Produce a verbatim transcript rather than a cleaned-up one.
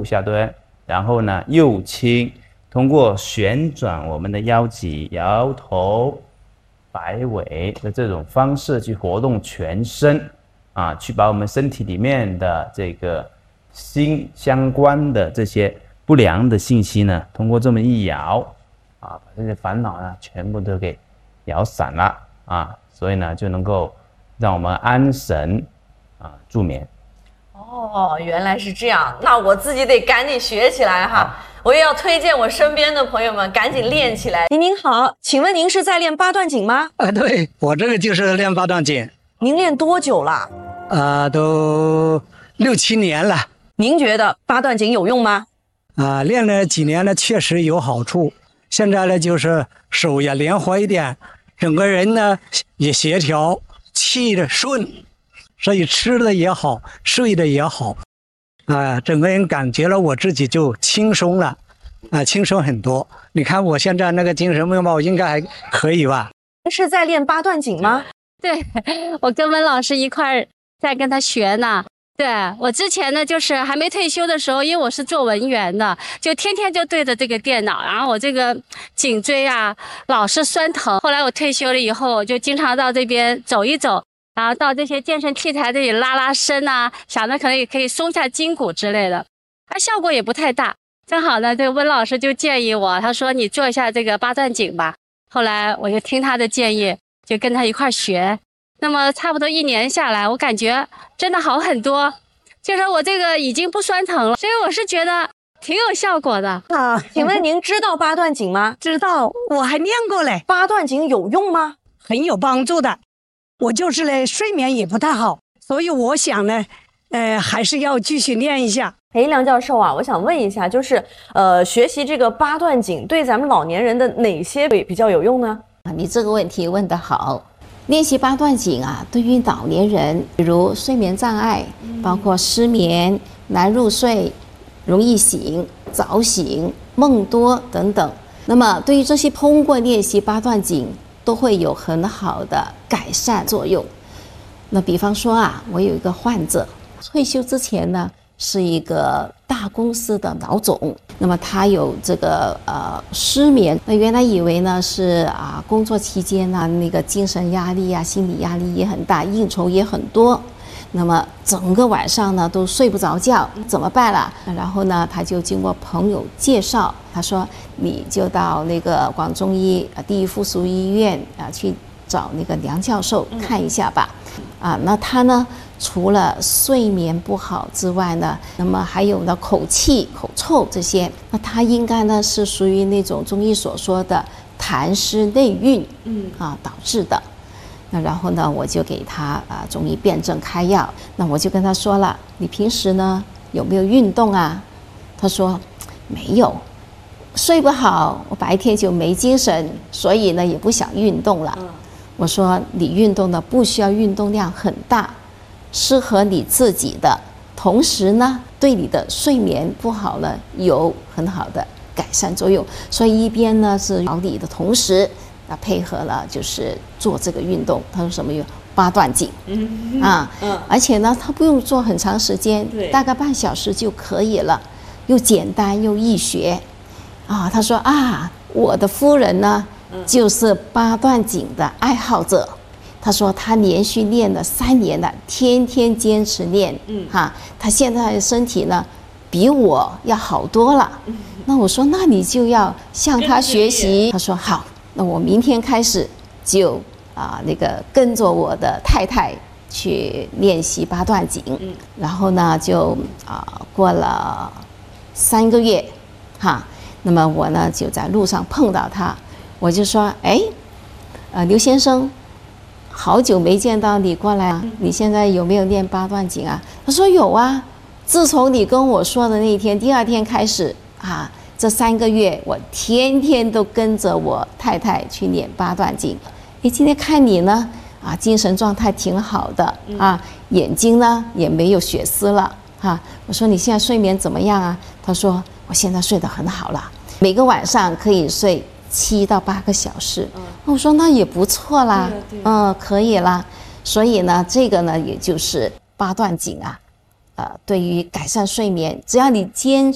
下蹲，然后呢右倾，通过旋转我们的腰脊、摇头、摆尾的这种方式去活动全身啊，去把我们身体里面的这个心相关的这些不良的信息呢，通过这么一摇啊，把这些烦恼呢全部都给摇散了啊，所以呢就能够让我们安神啊助眠。 哦，原来是这样，那我自己得赶紧学起来哈！我也要推荐我身边的朋友们赶紧练起来。您您好，请问您是在练八段锦吗？ 啊，对，我这个就是练八段锦。 您练多久了？ 啊，都六七年了。 您觉得八段锦有用吗？ 啊，练了几年呢，确实有好处。现在呢，就是手也灵活一点，整个人呢也协调，气的顺。所以吃的也好，睡的也好，啊，整个人感觉了我自己就轻松了，啊，轻松很多。你看我现在那个精神面貌应该还可以吧？ 是在练八段锦吗？ 对，我跟温老师一块儿在跟他学呢。对，我之前呢，就是还没退休的时候，因为我是做文员的，就天天就对着这个电脑，然后我这个颈椎啊老是酸疼。后来我退休了以后，我就经常到这边走一走。然后到这些健身器材这里拉拉伸啊，想着可能也可以松下筋骨之类的，它效果也不太大。正好呢，这个温老师就建议我，他说你做一下这个八段锦吧。后来我就听他的建议，就跟他一块学。那么差不多一年下来，我感觉真的好很多，就是我这个已经不酸疼了，所以我是觉得挺有效果的啊。请问您知道八段锦吗？ 知道，我还练过嘞。 八段锦有用吗？ 很有帮助的。我就是呢，睡眠也不太好，所以我想呢，呃，还是要继续练一下。 哎，梁教授啊，我想问一下，就是呃，学习这个八段锦对咱们老年人的哪些比较有用呢？ 你这个问题问得好。练习八段锦啊，对于老年人，比如睡眠障碍，包括失眠、难入睡、容易醒、早醒、梦多等等，那么对于这些通过练习八段锦都会有很好的改善作用。那比方说啊，我有一个患者，退休之前呢是一个大公司的老总，那么他有这个呃失眠，那原来以为呢是啊工作期间呢那个精神压力啊、心理压力也很大，应酬也很多，那么整个晚上呢都睡不着觉，怎么办啦？然后呢，他就经过朋友介绍，他说你就到那个广中医第一附属医院啊去找那个梁教授看一下吧。啊，那他呢除了睡眠不好之外呢，那么还有呢口气、口臭这些，那他应该呢是属于那种中医所说的痰湿内蕴，嗯啊导致的。那然后呢，我就给他啊中医辨证开药。那我就跟他说了，你平时呢有没有运动啊？他说没有，睡不好，我白天就没精神，所以呢也不想运动了。我说你运动呢不需要运动量很大，适合你自己的，同时呢对你的睡眠不好呢有很好的改善作用。所以一边呢是调理的同时，那配合了就是做这个运动。他说什么有八段锦，嗯啊，嗯，而且呢他不用做很长时间，大概半小时就可以了，又简单又易学。啊，他说啊，我的夫人呢就是八段锦的爱好者。他说他连续练了三年了，天天坚持练，嗯哈，他现在的身体呢比我要好多了。嗯、那我说那你就要向他学习。他说好，那我明天开始就啊那个跟着我的太太去练习八段锦。嗯、然后呢就啊过了三个月，哈，那么我呢就在路上碰到他，我就说哎，呃刘先生。好久没见到你过来啊！你现在有没有练八段锦啊？他说有啊，自从你跟我说的那一天，第二天开始啊，这三个月我天天都跟着我太太去练八段锦。诶，今天看你呢，啊，精神状态挺好的啊，眼睛呢也没有血丝了哈。我说你现在睡眠怎么样啊？他说我现在睡得很好了，每个晚上可以睡七到八个小时。嗯、我说那也不错啦，嗯，可以啦。所以呢，这个呢，也就是八段锦啊，呃，对于改善睡眠，只要你坚